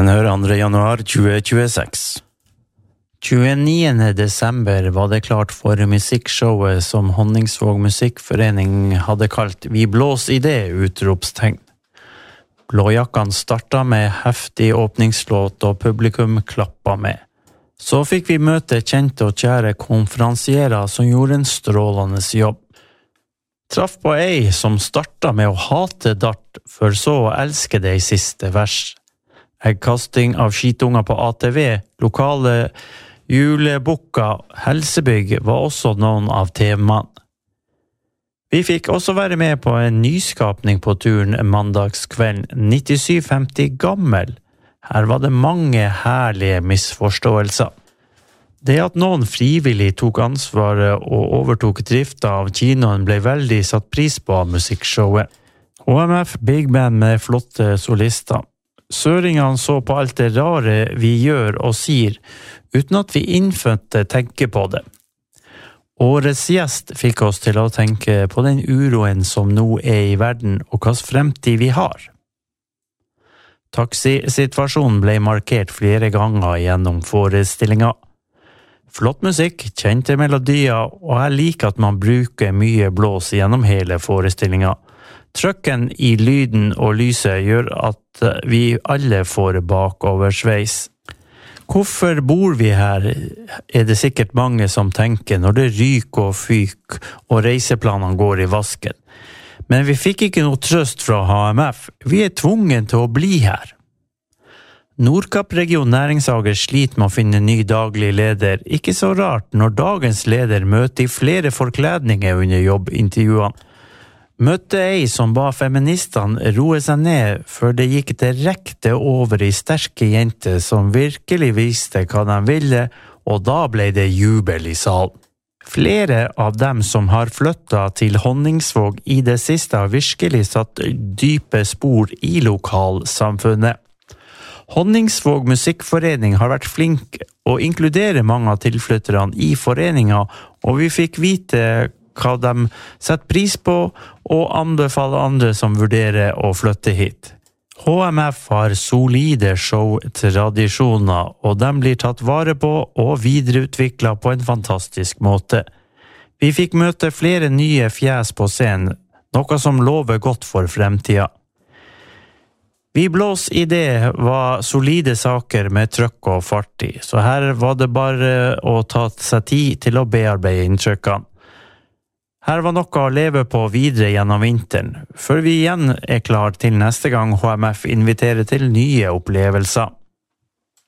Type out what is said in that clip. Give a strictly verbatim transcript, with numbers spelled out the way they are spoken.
Den hører andre januar tjue tjueseks. tjueniende desember var det klart for musikkshowet som Honningsvåg Musikkforening hadde kalt «Vi blås i det!» utropstegn. Blåjakkene startet med heftig åpningslåt og publikum klappet med. Så fikk vi møte kjente og kjære konferansierer som gjorde en strålende jobb. Traff på ei som startet med å hate dart, for så å elske det i siste vers. Eggkasting av skitunger på A T V, lokale julebukka, helsebygg var også noen av temaene. Vi fikk også være med på en nyskapning på turen mandagskvelden nittisju femti gammel. Her var det mange herlige misforståelser. Det at noen frivillig tok ansvaret og overtok drifta av kinoen ble veldig satt pris på av musikkshowet. H M F Big Band med flotte solister. Søringene så på alt det rare vi gjør og sier, uten at vi innfødte tenker på det. Årets gjest fikk oss til å tenke på den uroen som nå er i verden, og hva fremtid vi har. Taxisituasjonen ble markert flere ganger gjennom forestillinga. Flott musikk, kjente melodier, og jeg liker at man bruker mye blås gjennom hele forestillinga. Trøkken i lyden og lyset gjør at vi alle får bakoversveis. Hvorfor bor vi her, er det sikkert mange som tenker når det ryker og fyker og reiseplanene går i vasken. Men vi fikk ikke noe trøst fra H M F. Vi er tvungen til å bli her. Nordkapp region næringshager sliter med å finne ny daglig leder. Ikke så rart når dagens leder møter i flere forkledninger under jobbintervjuene. Møtte ei som ba feministene roe seg ned før det gikk direkte over i sterke jenter som virkelig visste hva de ville, og da ble det jubel i salen. Flere av dem som har flyttet til Honningsvåg i det siste har virkelig satt dype spor i lokalsamfunnet. Honningsvåg Musikkforening har vært flink å inkludere mange av tilflytterne i foreninga, og vi fikk vite hva de setter pris på, og anbefaler andre som vurderer å flytte hit. H M F har solide show-tradisjoner, og de blir tatt vare på og videreutviklet på en fantastisk måte. Vi fikk møte flere nye fjes på scenen, noe som lover godt for fremtiden. Vi blås i det var solide saker med trøkk og fart i, så her var det bare å ta seg tid til å bearbeide inntrykkene. Her var noe å leve på videre gjennom vinteren, før vi igjen er klar til neste gang H M F inviterer til nye opplevelser.